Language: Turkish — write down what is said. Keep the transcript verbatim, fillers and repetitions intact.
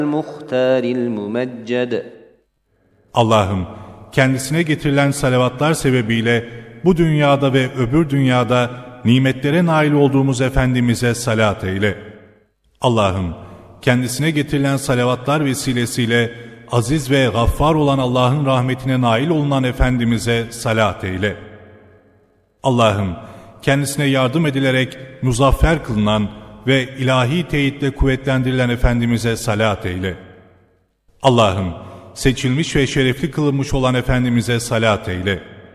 المختار الممجد. Allah'ım, kendisine getirilen salavatlar sebebiyle bu dünyada ve öbür dünyada nimetlere nail olduğumuz Efendimiz'e salat eyle. Allah'ım, kendisine getirilen salavatlar vesilesiyle aziz ve gaffar olan Allah'ın rahmetine nail olunan Efendimiz'e salat eyle. Allah'ım, kendisine yardım edilerek muzaffer kılınan ve ilahi teyitle kuvvetlendirilen Efendimiz'e salat eyle. Allah'ım, seçilmiş ve şerefli kılınmış olan Efendimiz'e salat eyle.